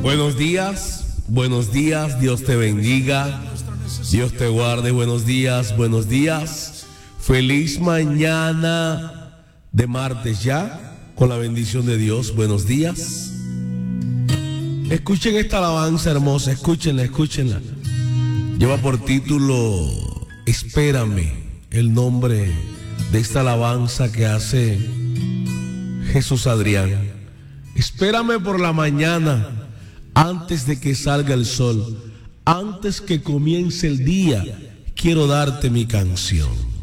Buenos días, Dios te bendiga, Dios te guarde, buenos días. Feliz mañana de martes ya, con la bendición de Dios, buenos días. Escuchen esta alabanza hermosa, escúchenla. Lleva por título Espérame, el nombre de esta alabanza que hace Jesús Adrián. Espérame por la mañana, antes de que salga el sol, antes que comience el día, quiero darte mi canción.